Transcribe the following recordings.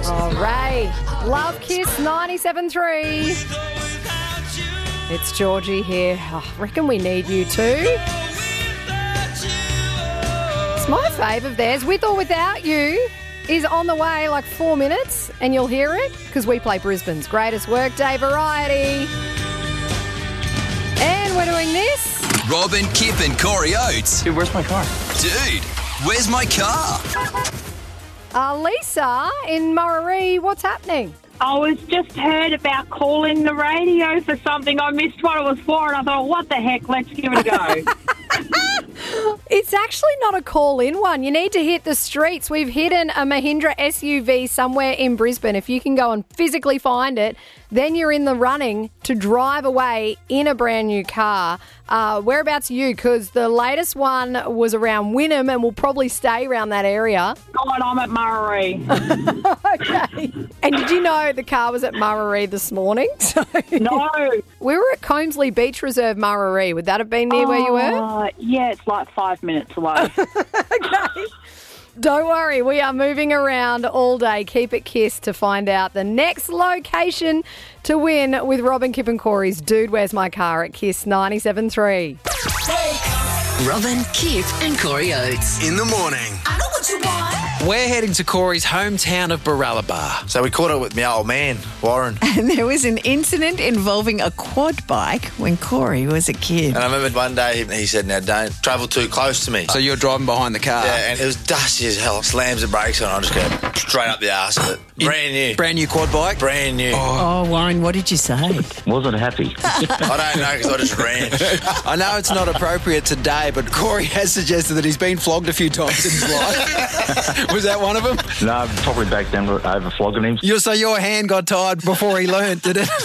Oh, Ray. Love Kiss 97.3. It's Georgie here. I reckon we need you too. It's my fave of theirs. With or Without You is on the way like 4 minutes and you'll hear it because we play Brisbane's greatest workday variety. And we're doing this. Robin, Kip and Corey Oates. Dude, where's my car? Dude, where's my car? Lisa in Murray, what's happening? I was just heard about calling the radio for something. I missed what it was for, and I thought, what the heck, let's give it a go. It's actually not a call-in one. You need to hit the streets. We've hidden a Mahindra SUV somewhere in Brisbane. If you can go and physically find it, then you're in the running to drive away in a brand new car. Whereabouts are you? Because the latest one was around Wynnum and will probably stay around that area. God, I'm at Murray. Okay. And did you know the car was at Murray this morning? No. We were at Comesley Beach Reserve, Murray. Would that have been near where you were? Yeah, it's like 5 minutes away. Okay. Don't worry, we are moving around all day. Keep it Kiss to find out the next location to win with Robin, Kip and Corey's Dude, Where's My Car at Kiss 97.3. Robin, Kip and Corey Oates. In the morning. I know what you want. We're heading to Corey's hometown of Barralabar. So we caught up with my old man, Warren. And there was an incident involving a quad bike when Corey was a kid. And I remember one day he said, now don't travel too close to me. So you're driving behind the car? Yeah, and it was dusty as hell. Slams the brakes on, I just go straight up the arse of it. Brand new. Brand new quad bike? Brand new. Oh, Warren, what did you say? Wasn't happy. I don't know because I just ran. I know it's not appropriate today, but Corey has suggested that he's been flogged a few times in his life. Was that one of them? No, probably back then over flogging him. So your hand got tired before he learnt, did it?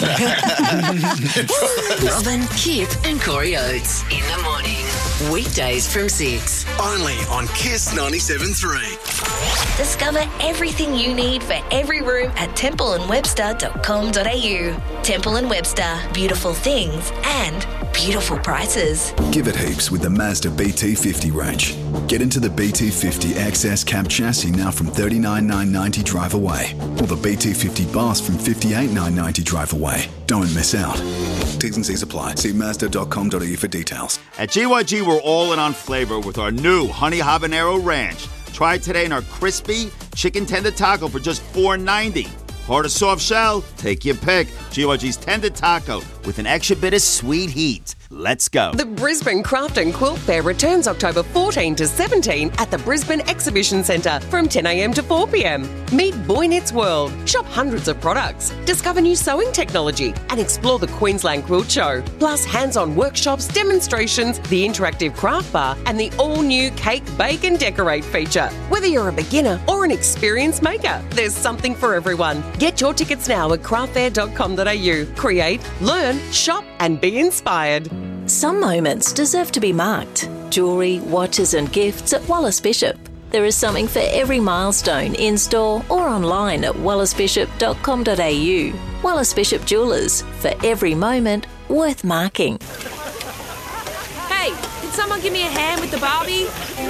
Robin, Kip and Corey Oates. In the morning. Weekdays from 6. Only on Kiss 97.3. Discover everything you need for every room at templeandwebster.com.au. Temple & Webster. Beautiful things and beautiful prices. Give it heaps with the Mazda BT50 range. Get into the BT50 XS cab chassis now from $39,990 drive away. Or the BT50 Boss from $58,990 drive away. Don't miss out. T's and C's apply. See Mazda.com.au for details. At GYG, we're all in on flavor with our new Honey Habanero Ranch. Try it today in our crispy chicken tender taco for just $4.90. Hard or soft shell? Take your pick. GYG's tender taco with an extra bit of sweet heat. Let's go. The Brisbane Craft and Quilt Fair returns October 14 to 17 at the Brisbane Exhibition Centre from 10 a.m. to 4 p.m. Meet Boy Knits World, shop hundreds of products, discover new sewing technology and explore the Queensland Quilt Show. Plus hands-on workshops, demonstrations, the interactive craft bar and the all-new Cake, Bake and Decorate feature. Whether you're a beginner or an experienced maker, there's something for everyone. Get your tickets now at craftfair.com.au. Create, learn, shop and be inspired. Some moments deserve to be marked. Jewellery, watches and gifts at Wallace Bishop. There is something for every milestone in-store or online at wallacebishop.com.au. Wallace Bishop Jewellers. For every moment worth marking. Hey, can someone give me a hand with the Barbie?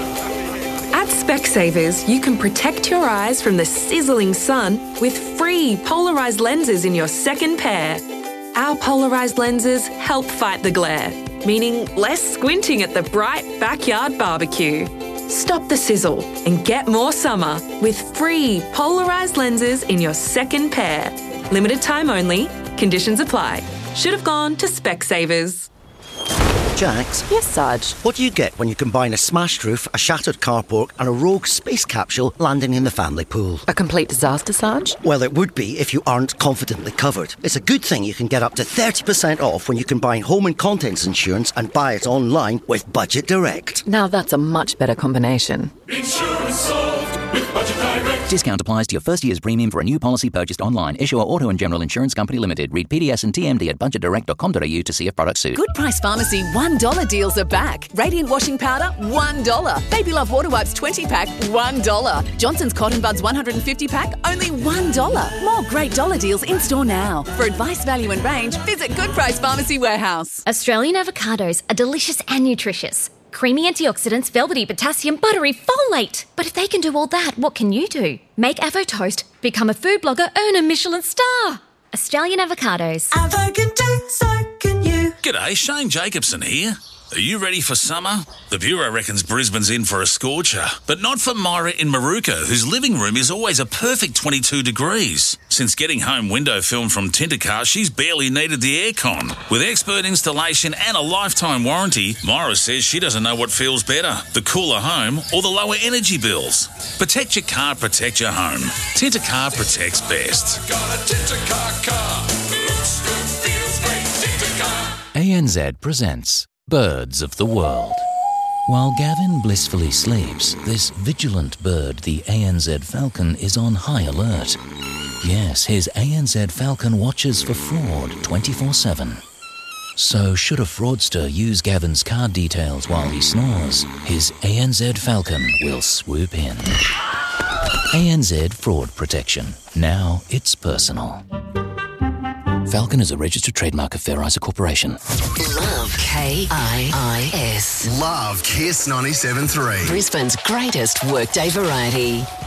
At Specsavers, you can protect your eyes from the sizzling sun with free polarised lenses in your second pair. Our polarised lenses help fight the glare, meaning less squinting at the bright backyard barbecue. Stop the sizzle and get more summer with free polarised lenses in your second pair. Limited time only. Conditions apply. Should have gone to Specsavers. Jax? Yes, Sarge? What do you get when you combine a smashed roof, a shattered carport and a rogue space capsule landing in the family pool? A complete disaster, Sarge? Well, it would be if you aren't confidently covered. It's a good thing you can get up to 30% off when you combine home and contents insurance and buy it online with Budget Direct. Now that's a much better combination. Insurance solved with Budget Direct. Discount applies to your first year's premium for a new policy purchased online. Issuer Auto and General Insurance Company Limited. Read PDS and TMD at budgetdirect.com.au to see if products suit. Good Price Pharmacy $1 deals are back. Radiant washing powder $1. Baby Love water wipes 20-pack $1. Johnson's Cotton Buds 150-pack only $1. More great dollar deals in store now. For advice, value and range, visit Good Price Pharmacy Warehouse. Australian avocados are delicious and nutritious. Creamy antioxidants, velvety potassium, buttery folate. But if they can do all that, what can you do? Make Avo toast, become a food blogger, earn a Michelin star. Australian Avocados. Avo can do, so can you. G'day, Shane Jacobson here. Are you ready for summer? The Bureau reckons Brisbane's in for a scorcher, but not for Myra in Maruka, whose living room is always a perfect 22 degrees. Since getting home window film from Tintercar, she's barely needed the aircon. With expert installation and a lifetime warranty, Myra says she doesn't know what feels better, the cooler home or the lower energy bills. Protect your car, protect your home. Tintercar protects best. Got a Tintercar car. Looks good, feels great. Tintercar. ANZ presents Birds of the World. While Gavin blissfully sleeps, this vigilant bird, the ANZ falcon, is on high alert. Yes, his ANZ falcon watches for fraud 24/7. So should a fraudster use Gavin's card details while he snores, his ANZ falcon will swoop in. ANZ Fraud Protection. Now it's personal. Falcon is a registered trademark of Fairizer Corporation. Love KIIS. Love Kiss 97.3. Brisbane's greatest workday variety.